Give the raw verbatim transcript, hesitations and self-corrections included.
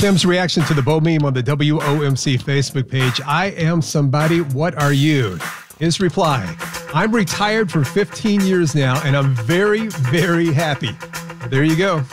Tim's reaction to the Bo meme on the W O M C Facebook page. I am somebody. What are you? His reply, I'm retired for fifteen years now, and I'm very, very happy. There you go.